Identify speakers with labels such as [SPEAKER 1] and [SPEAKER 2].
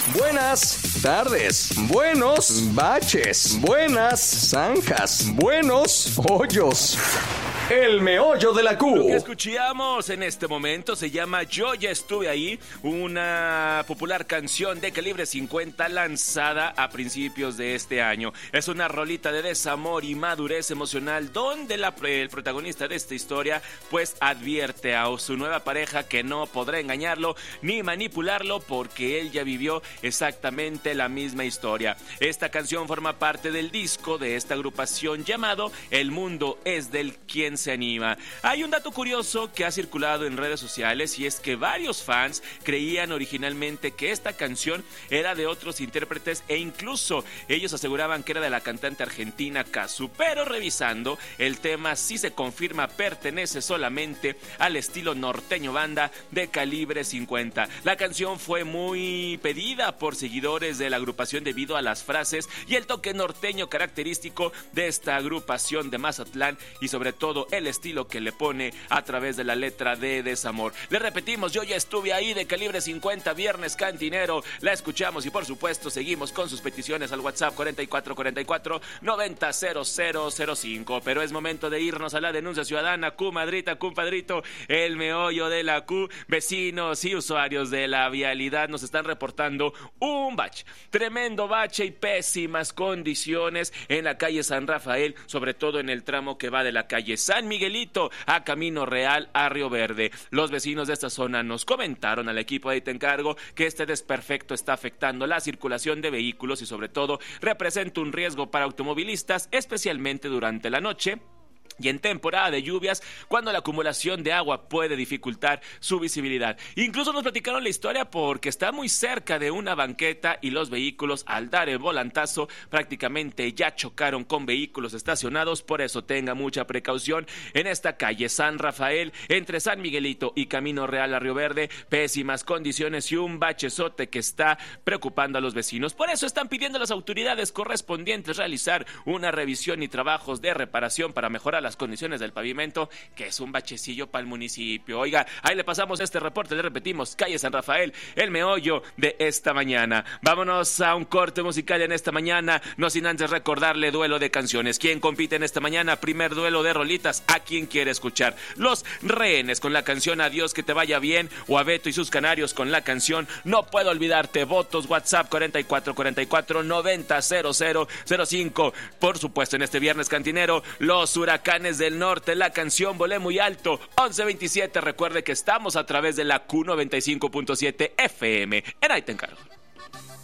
[SPEAKER 1] Buenas tardes, buenos baches, buenas zanjas, buenos hoyos. El meollo de la Q.
[SPEAKER 2] Lo que escuchamos en este momento se llama Yo ya estuve ahí, una popular canción de Calibre 50 lanzada a principios de este año. Es una rolita de desamor y madurez emocional donde el protagonista de esta historia pues advierte a su nueva pareja que no podrá engañarlo ni manipularlo porque él ya vivió exactamente la misma historia. Esta canción forma parte del disco de esta agrupación llamado El mundo es del quien se anima. Hay un dato curioso que ha circulado en redes sociales y es que varios fans creían originalmente que esta canción era de otros intérpretes e incluso ellos aseguraban que era de la cantante argentina Cazzu, pero revisando el tema sí se confirma pertenece solamente al estilo norteño banda de Calibre 50. La canción fue muy pedida por seguidores de la agrupación debido a las frases y el toque norteño característico de esta agrupación de Mazatlán y sobre todo el estilo que le pone a través de la letra de desamor. Le repetimos, Yo ya estuve ahí de Calibre 50, viernes cantinero. La escuchamos y por supuesto seguimos con sus peticiones al WhatsApp 4444-900005. Pero es momento de irnos a la denuncia ciudadana. Comadrita, compadrito, el meollo de la Q. Vecinos y usuarios de la vialidad nos están reportando un bache, tremendo bache y pésimas condiciones en la calle San Rafael, sobre todo en el tramo que va de la calle San Miguelito a Camino Real a Río Verde. Los vecinos de esta zona nos comentaron al equipo de Te Encargo que este desperfecto está afectando la circulación de vehículos y sobre todo representa un riesgo para automovilistas, especialmente durante la noche y en temporada de lluvias, cuando la acumulación de agua puede dificultar su visibilidad. Incluso nos platicaron la historia porque está muy cerca de una banqueta y los vehículos al dar el volantazo prácticamente ya chocaron con vehículos estacionados. Por eso tenga mucha precaución en esta calle San Rafael, entre San Miguelito y Camino Real a Río Verde. Pésimas condiciones y un bachezote que está preocupando a los vecinos. Por eso están pidiendo a las autoridades correspondientes realizar una revisión y trabajos de reparación para mejorar las condiciones del pavimento, que es un bachecillo para el municipio. Oiga, ahí le pasamos este reporte, le repetimos, calle San Rafael, el meollo de esta mañana. Vámonos a un corte musical en esta mañana, no sin antes recordarle duelo de canciones. ¿Quién compite en esta mañana? Primer duelo de rolitas, ¿a quién quiere escuchar? Los Rehenes con la canción Adiós que te vaya bien, o a Beto y sus Canarios con la canción No puedo olvidarte. Votos WhatsApp 4444-900005. Por supuesto, en este viernes cantinero, los Huracanes del Norte, la canción Volé muy alto, 11:27. Recuerde que estamos a través de la Q95.7 FM. En Ahí Te Encargo.